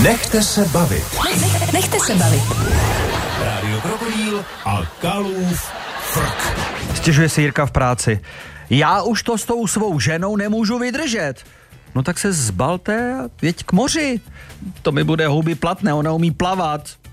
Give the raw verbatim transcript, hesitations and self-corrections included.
Nechte se bavit. Nech, nechte se bavit. Rádio Krokodýl a Kalův frk. Stěžuje si Jirka v práci. Já už to s tou svou ženou nemůžu vydržet. No tak se zbalte a jeď k moři. To mi bude houby platné, ona umí plavat.